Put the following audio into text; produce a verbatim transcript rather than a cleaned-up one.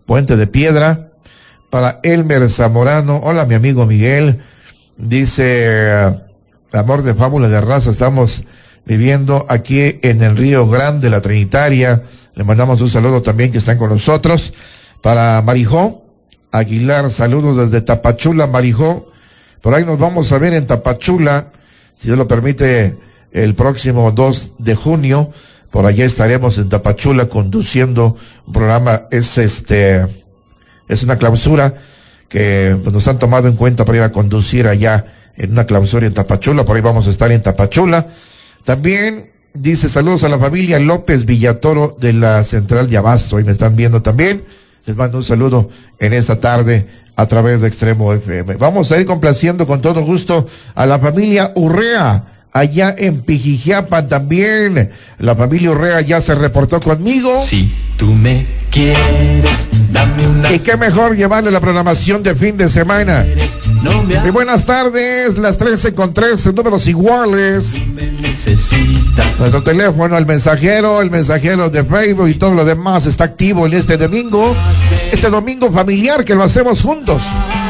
Puente de Piedra. Para Elmer Zamorano, hola mi amigo Miguel, dice, amor de fábula de raza, estamos viviendo aquí en el Río Grande, la Trinitaria, le mandamos un saludo también que están con nosotros. Para Marijó Aguilar, saludos desde Tapachula, Marijó, por ahí nos vamos a ver en Tapachula, si Dios lo permite, el próximo dos de junio, por allá estaremos en Tapachula conduciendo un programa, es este... es una clausura que pues, nos han tomado en cuenta para ir a conducir allá en una clausura en Tapachula, por ahí vamos a estar en Tapachula. También dice saludos a la familia López Villatoro de la Central de Abasto, ahí me están viendo también, les mando un saludo en esta tarde a través de Extremo F M. Vamos a ir complaciendo con todo gusto a la familia Urrea, allá en Pijijiapa también. La familia Urrea ya se reportó conmigo. Si tú me quieres, dame una... Y qué mejor llevarle la programación de fin de semana. No me Y buenas tardes, las trece con trece, números iguales. me necesitas. Nuestro teléfono, el mensajero, el mensajero de Facebook y todo lo demás está activo en este domingo. Este domingo familiar que lo hacemos juntos.